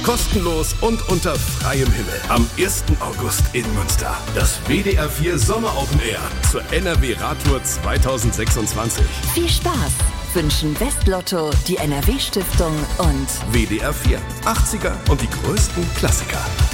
Kostenlos und unter freiem Himmel. Am 1. August in Münster. Das WDR 4 Sommer Open Air zur NRW Radtour 2026. Viel Spaß wünschen Westlotto, die NRW Stiftung und WDR 4. 80er und die größten Klassiker.